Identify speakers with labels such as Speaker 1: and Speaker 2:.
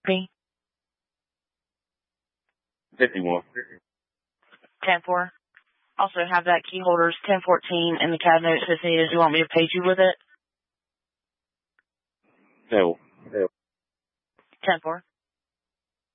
Speaker 1: P?
Speaker 2: 51.
Speaker 1: 10-4. Also have that key holder's 1014 in the cabinet if needed. Do you want me to page you with it?
Speaker 2: No.
Speaker 1: 10-4.